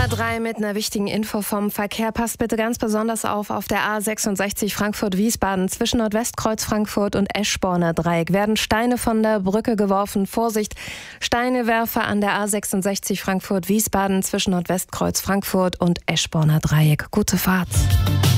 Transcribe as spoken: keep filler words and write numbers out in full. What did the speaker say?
drei mit einer wichtigen Info vom Verkehr. Passt bitte ganz besonders auf, auf der A sechsundsechzig Frankfurt-Wiesbaden zwischen Nordwestkreuz Frankfurt und Eschborner Dreieck werden Steine von der Brücke geworfen. Vorsicht, Steinewerfer an der A sechsundsechzig Frankfurt-Wiesbaden zwischen Nordwestkreuz Frankfurt und Eschborner Dreieck. Gute Fahrt.